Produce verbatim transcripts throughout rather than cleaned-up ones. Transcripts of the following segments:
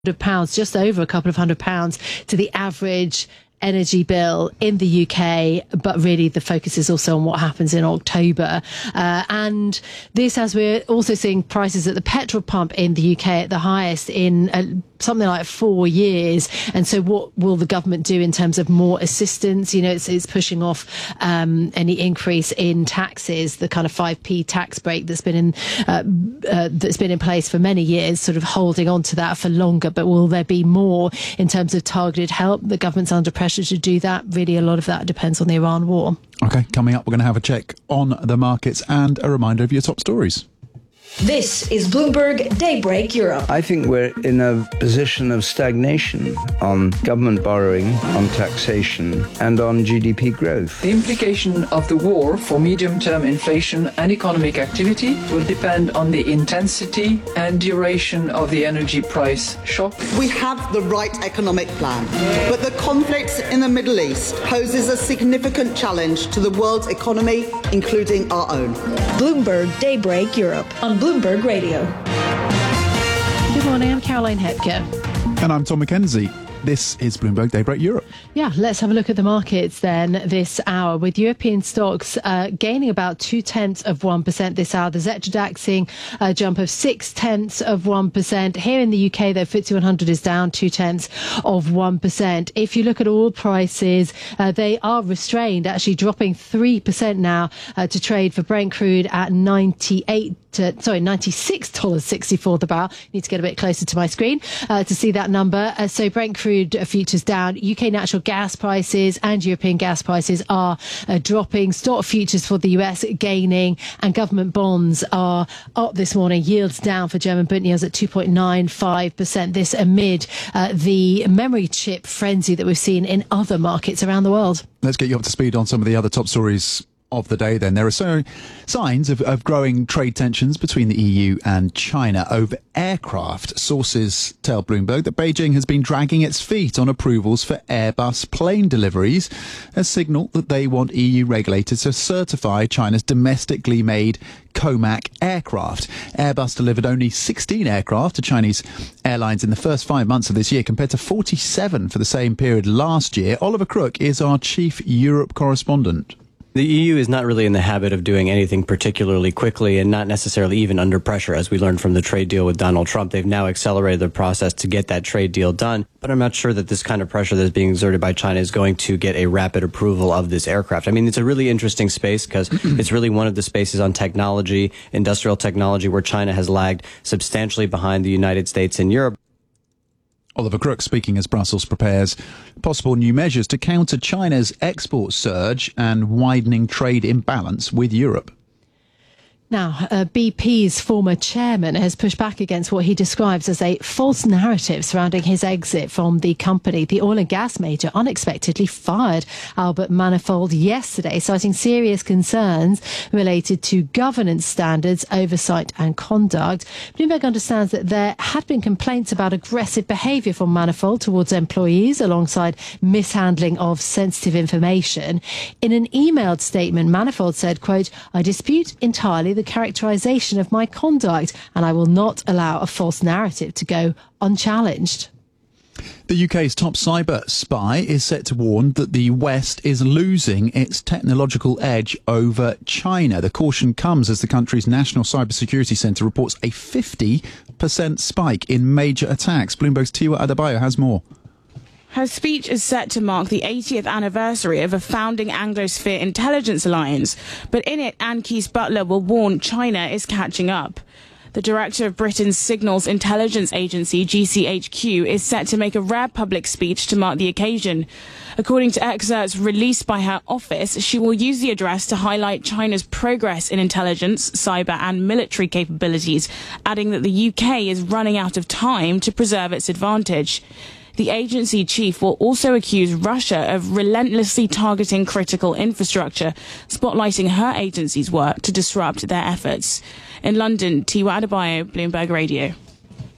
pounds, just over a couple of hundred pounds to the average energy bill in the U K, but really the focus is also on what happens in October. Uh, and this, as we're also seeing prices at the petrol pump in the U K at the highest in uh, something like four years. And so what will the government do in terms of more assistance? You know, it's, it's pushing off um, any increase in taxes, the kind of five p tax break that's been in uh, uh, that's been in place for many years, sort of holding on to that for longer. But will there be more in terms of targeted help? The government's under pressure to do that. Really, a lot of that depends on the Iran war. OK, coming up, we're going to have a check on the markets and a reminder of your top stories. This is Bloomberg Daybreak Europe. I think we're in a position of stagnation on government borrowing, on taxation, and on G D P growth. The implication of the war for medium-term inflation and economic activity will depend on the intensity and duration of the energy price shock. We have the right economic plan, but the conflict in the Middle East poses a significant challenge to the world's economy, including our own. Bloomberg Daybreak Europe on Bloomberg Radio. Good morning, I'm Caroline Hepker. And I'm Tom McKenzie. This is Bloomberg Daybreak Europe. Yeah, let's have a look at the markets then this hour, with European stocks uh, gaining about two-tenths of one percent this hour. The Xetra DAX seeing a jump of six-tenths of one percent. Here in the U K, though, F T S E one hundred is down two-tenths of one percent. If you look at oil prices, uh, they are restrained, actually dropping three percent now uh, to trade for Brent crude at ninety-eight To, sorry, ninety-six dollars and sixty-four cents the barrel. Need to get a bit closer to my screen uh, to see that number. Uh, so Brent crude futures down. U K natural gas prices and European gas prices are uh, dropping. Stock futures for the U S gaining, and government bonds are up this morning. Yields down for German Bund yields at two point nine five percent. This amid uh, the memory chip frenzy that we've seen in other markets around the world. Let's get you up to speed on some of the other top stories of the day then. There are so signs of, of growing trade tensions between the E U and China over aircraft. Sources tell Bloomberg that Beijing has been dragging its feet on approvals for Airbus plane deliveries, a signal that they want E U regulators to certify China's domestically made Comac aircraft. Airbus delivered only sixteen aircraft to Chinese airlines in the first five months of this year, compared to forty-seven for the same period last year. Oliver Crook is our chief Europe correspondent. The E U is not really in the habit of doing anything particularly quickly, and not necessarily even under pressure, as we learned from the trade deal with Donald Trump. They've now accelerated the process to get that trade deal done. But I'm not sure that this kind of pressure that is being exerted by China is going to get a rapid approval of this aircraft. I mean, it's a really interesting space because it's really one of the spaces on technology, industrial technology, where China has lagged substantially behind the United States and Europe. Oliver Crook speaking as Brussels prepares possible new measures to counter China's export surge and widening trade imbalance with Europe. Now, uh, B P's former chairman has pushed back against what he describes as a false narrative surrounding his exit from the company. The oil and gas major unexpectedly fired Albert Manifold yesterday, citing serious concerns related to governance standards, oversight and conduct. Bloomberg understands that there had been complaints about aggressive behaviour from Manifold towards employees, alongside mishandling of sensitive information. In an emailed statement, Manifold said, quote, "I dispute entirely the the characterisation of my conduct, and I will not allow a false narrative to go unchallenged." The U K's top cyber spy is set to warn that the West is losing its technological edge over China. The caution comes as the country's National Cybersecurity Centre reports a fifty percent spike in major attacks. Bloomberg's Tiwa Adebayo has more. Her speech is set to mark the eightieth anniversary of a founding Anglosphere intelligence alliance, but in it, Anne Keyes-Butler will warn China is catching up. The director of Britain's Signals Intelligence Agency, G C H Q, is set to make a rare public speech to mark the occasion. According to excerpts released by her office, she will use the address to highlight China's progress in intelligence, cyber and military capabilities, adding that the U K is running out of time to preserve its advantage. The agency chief will also accuse Russia of relentlessly targeting critical infrastructure, spotlighting her agency's work to disrupt their efforts. In London, Tiwa Adebayo, Bloomberg Radio.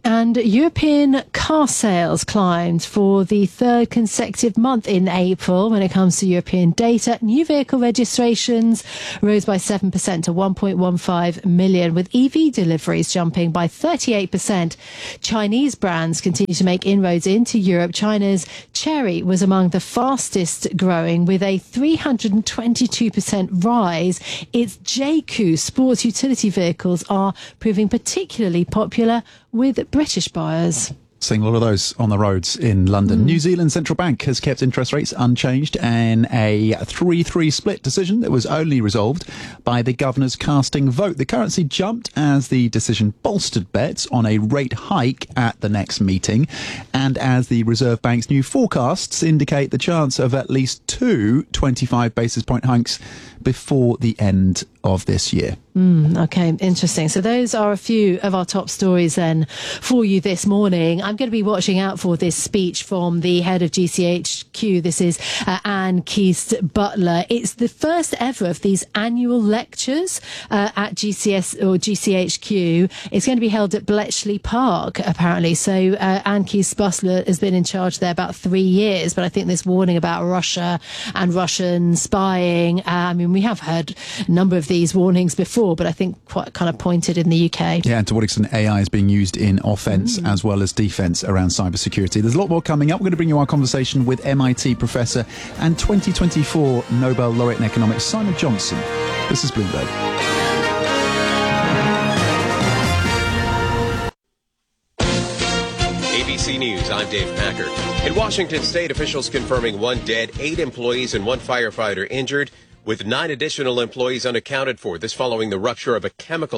And European car sales climbed for the third consecutive month in April when it comes to European data. New vehicle registrations rose by seven percent to one point one five million, with E V deliveries jumping by thirty-eight percent. Chinese brands continue to make inroads into Europe. China's Chery was among the fastest growing with a three hundred twenty-two percent rise. Its J Q sports utility vehicles are proving particularly popular with British buyers. Seeing a lot of those on the roads in London. Mm. New Zealand Central Bank has kept interest rates unchanged in a three three split decision that was only resolved by the governor's casting vote. The currency jumped as the decision bolstered bets on a rate hike at the next meeting, and as the Reserve Bank's new forecasts indicate the chance of at least two twenty-five basis point hikes before the end of this year. Mm, okay, interesting. So those are a few of our top stories then for you this morning. I'm going to be watching out for this speech from the head of G C H Q. This is uh, Anne Keast-Butler. It's the first ever of these annual lectures uh, at G C S or G C H Q. It's going to be held at Bletchley Park, apparently. So uh, Anne Keast-Butler has been in charge there about three years, but I think this warning about Russia and Russian spying, uh, I mean, we have heard a number of these warnings before, but I think quite kind of pointed in the U K. Yeah, and to what extent A I is being used in offence mm. as well as defence around cybersecurity. There's a lot more coming up. We're going to bring you our conversation with M I T professor and twenty twenty-four Nobel laureate in economics Simon Johnson. This is Bloomberg. A B C News, I'm Dave Packer. In Washington state, officials confirming one dead, eight employees and one firefighter injured, with nine additional employees unaccounted for. This following the rupture of a chemical